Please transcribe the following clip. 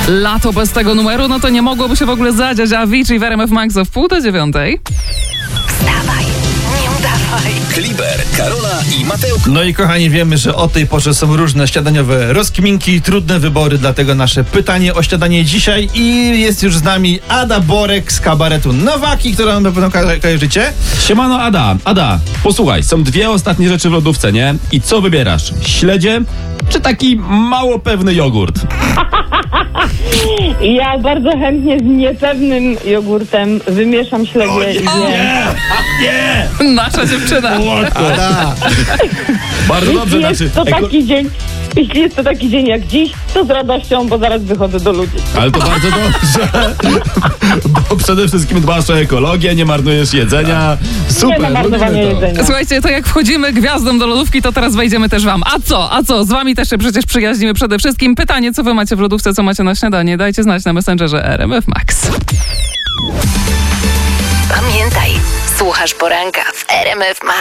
Lato bez tego numeru, no to nie mogłoby się w ogóle zadziać. Avicii w RMF Max o 8:30. Wstawaj, nie udawaj. Kliber, Karola i Mateusz. No i kochani, wiemy, że o tej porze są różne śniadaniowe rozkminki, trudne wybory, dlatego nasze pytanie o śniadanie dzisiaj i jest już z nami Ada Borek z kabaretu Nowaki, którą na pewno kojarzycie. Siemano Ada, posłuchaj, są dwie ostatnie rzeczy w lodówce, nie? I co wybierasz? Śledzie czy taki mało pewny jogurt? Ja bardzo chętnie z niepewnym jogurtem wymieszam śledzie i zjem. Nie! Nasza dziewczyna. Ada! Bardzo dobrze, Jeśli jest to taki dzień jak dziś, to z radością, bo zaraz wychodzę do ludzi. Ale to bardzo dobrze, bo przede wszystkim dbasz o ekologię, nie marnujesz jedzenia. Super, Nie ma marnowania lubimy to. jedzenia. Słuchajcie, to jak wchodzimy gwiazdą do lodówki, to teraz wejdziemy też wam. A co? Z wami też się przecież przyjaźnimy przede wszystkim. Pytanie, co wy macie w lodówce, co macie na śniadanie? Dajcie znać na Messengerze RMF Max. Pamiętaj, słuchasz poranka w RMF Max.